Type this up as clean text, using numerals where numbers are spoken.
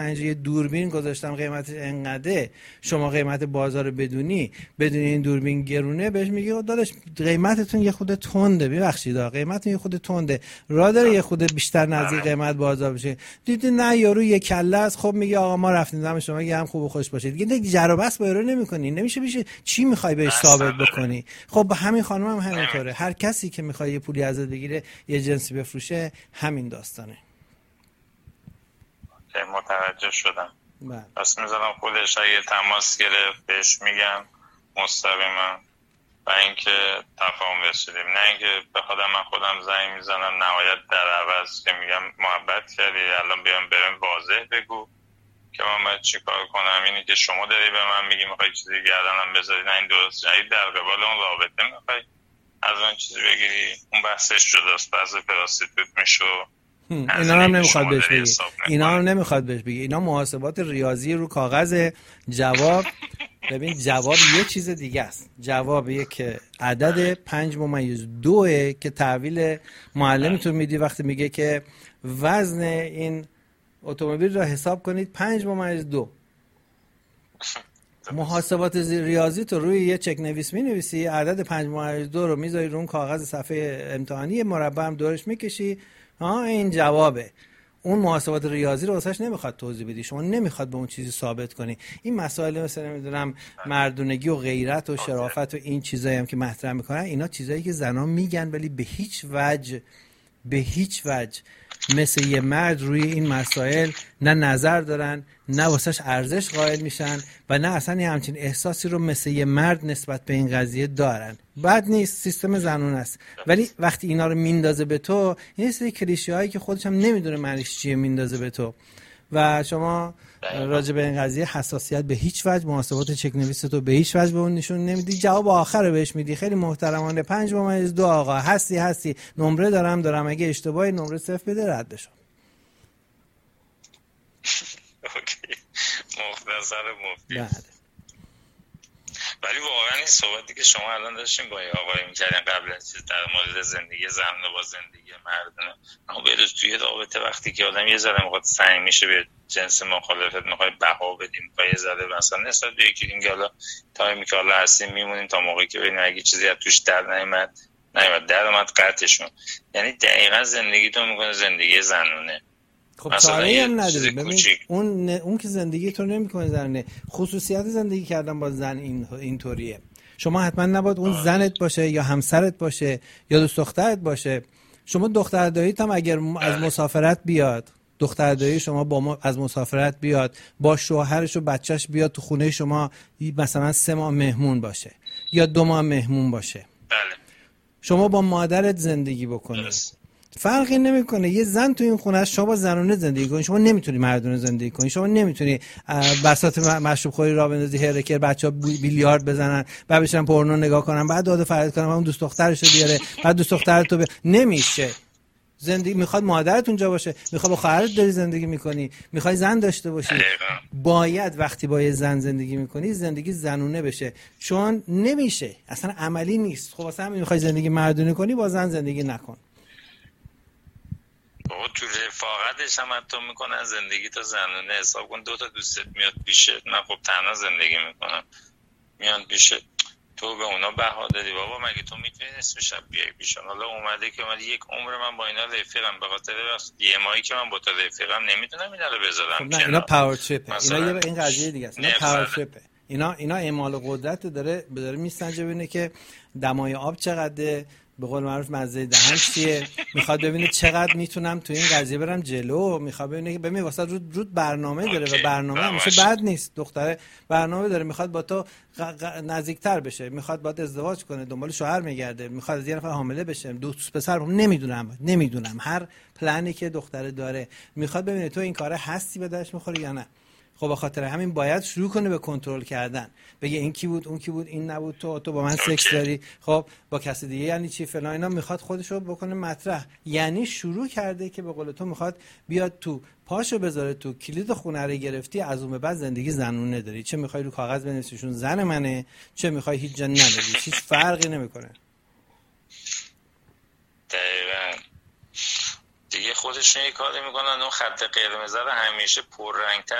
یه دوربین گذاشتم قیمتش انقدره، شما قیمت بازار رو بدونی این دوربین گرونه، بهش میگی داداش قیمتتون یه خود تنده، ببخشید قیمتتون یه خود تنده، راه داره یه خود بیشتر نزدیک قیمت بازار بشه. دیدی نه یارو یک کله است، خب میگه آقا ما رفتیم دم شما هم خوب و خوش باشه دیگه. جر و بس با یارو نمی‌کنی، نمیشه چی می‌خوای بهش ثابت بکنی؟ خب با همین خانم هم همینطوره، هر کسی که می‌خواد یه پولی ازت بگیره یه جنسی بفروشه همین داستانه. متوجه شدم. پس میذارم خودش اگه تماس گرفت بهش میگم مستقیما و اینکه تفاهم رسیدیم، نه اینکه بخوام من خودم زنگ میزنم نهایت در عوض که میگم محبت کردی الان بیام برم واضح بگو که من باید چی کار کنم. اینی که شما داری به من میگی میخوای چیزی گردنم بذاری، نه این درست جدید در قبال اون رابطه میخوای از من چیزی بگیری، اون بحثش جداست. بعضی پراستیتوت میشو اینا هم نمیخواد بهش بگی، اینا هم نمیخواد بهش بگی، اینا محاسبات ریاضی رو کاغذ. جواب ببین جواب یه چیز دیگه است. جواب یک عدد 5.2 که تحویل معلمتون میدی وقتی میگه که وزن این اتومبیل را حساب کنید 5.2. محاسبات ریاضی تو روی یه چک نویس مینویسی، عدد 5.2 رو میذاری رو اون کاغذ صفحه امتحانی مربع هم دورش میکشی، این جوابه. اون محاسبات ریاضی رو واسش نمیخواد توضیح بدی، شما نمیخواد به اون چیزی ثابت کنی. این مسائل مثلا نمیدونم مردونگی و غیرت و شرافت و این چیزایی هم که مطرح میکنن، اینا چیزایی که زنا میگن ولی به هیچ وجه مثل یه مرد روی این مسائل نه نظر دارن، نه واسش ارزش قائل میشن و نه اصلا یه همچین احساسی رو مثل یه مرد نسبت به این قضیه دارن. بد نیست، سیستم زنون است، ولی وقتی اینا رو میندازه به تو، این سری کلیشه هایی که خودش هم نمیدونه معنیش چیه میندازه به تو و شما راجع به این قضیه حساسیت به هیچ وجه، محاسبات چک نویس تو به هیچ وجه به اون نشون نمیدی، جواب آخر رو بهش میدی خیلی محترمانه 5.2 آقا هستی نمره دارم اگه اشتباهی نمره 0 بده رد بشم. اوکی مختصر مفید. ولی واقعا این صحبتی که شما الان داشتین با آقای میکردین قبل از چیز در مورد زندگی زن با زندگی مردانه، اما بروز توی رابطه وقتی که آدم یه ذره میخواد سعی میشه به جنس مخالفت میخوای بها بدیم و یه ذره مثلا نسبت به یکی دیگه حالا تایمی که حالا هستیم میمونیم تا موقعی که ببینیم اگه چیزی از توش در اومد قطعشون، یعنی دقیقاً زندگیتون میکنه زندگی زنونه. خب چاره‌ای هم نداری. ببین اون که زندگی تو نمیکنه زنه، خصوصیت زندگی کردن با زن اینطوریه. شما حتما نباید اون زنت باشه یا همسرت باشه یا دوست دخترت باشه. شما دختر داییت هم اگر از مسافرت بیاد، دختر دایی شما از مسافرت بیاد با شوهرش و بچهش بیاد تو خونه شما مثلا 3 ماه مهمون باشه یا 2 ماه مهمون باشه، شما با مادرت زندگی بکنید فرقی نمیکنه. یه زن تو این خونه است، شما با زنونه زندگی کنی، شما نمیتونی مردونه زندگی کنی، شما نمیتونی بساط مشروب خوری راه بندازی، هرکر بچه‌ها بیلیارد بزنن، بعد بشن پورنو نگاه کنن، بعد داد و فریاد کنن اون دوست دخترشو بیاره، بعد دوست دخترتو نمیشه. زندگی میخواد مادرت اونجا باشه، میخواد با خواهرت داری زندگی میکنی، میخوای زن داشته باشی، باید وقتی با یه زن زندگی میکنی زندگی زنونه بشه، چون نمیشه، اصلا عملی نیست. خب واسه همین میخوای زندگی مردونه کنی، با زن زندگی نکن. بابا تو رفاقتش هم حتی میکنن زندگی تا زنونه. حساب کن 2 تا دوستت میاد پیشت، من خب تنها زندگی میکنم، میان پیشت، تو به اونا بها دادی. بابا مگه تو میتونی نصف شب بیای پیشم؟ حالا اومده که اومده یک عمر من با اینا رفیقم، به خاطر یه مایی که من با تو رفیقم نمیتونم اینا رو بذارم. خب نه، اینا پاور تریپ، اینا این قضیه دیگه است. اینا پاور تریپ، اینا اعمال قدرت داره میسنجه ببینه که دمای آب چقدره، به قول معروف مزه دهن چیه، میخواد ببینه چقدر میتونم تو این قضیه برم جلو، میخواد ببینه که ببین واسه رود برنامه داره و برنامه همیشه بد نیست. دختره برنامه داره، میخواد با تو نزدیکتر بشه، میخواد باهات ازدواج کنه، دنبال شوهر میگرده، میخواد از یه نفر حامله بشه، دوست پسر، نمیدونم هر پلنی که دختره داره میخواد ببینه تو این کاره هستی به درش میخوری یا نه. خب به خاطر همین باید شروع کنه به کنترل کردن، بگه این کی بود، اون کی بود، این نبود، تو با من سکس داری، خب با کسی دیگه یعنی چی فلان. اینا میخواد خودشو بکنه مطرح، یعنی شروع کرده که به قول تو میخواد بیاد تو پاشو بذاره تو کلید خونه رو گرفتی، از اون به بعد زندگی زنونه داری، چه میخوای رو کاغذ بنویسیشون زن منه، چه میخوای هیچ جا نبری، هیچ فرقی نمیکنه. دقیقاً دیگه خودش خودشون یه کاری میکنن اون خط قرمز رو همیشه پررنگتر